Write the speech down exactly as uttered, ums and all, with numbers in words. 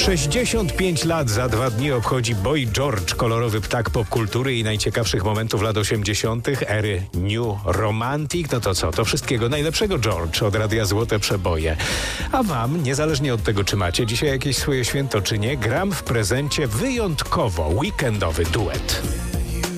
sześćdziesiąt pięć lat za dwa dni obchodzi Boy George, kolorowy ptak popkultury i najciekawszych momentów lat osiemdziesiątych, ery New Romantic. No to co, to wszystkiego najlepszego, George, od Radia Złote Przeboje. A wam, niezależnie od tego, czy macie dzisiaj jakieś swoje święto, czy nie, gram w prezencie wyjątkowo weekendowy duet.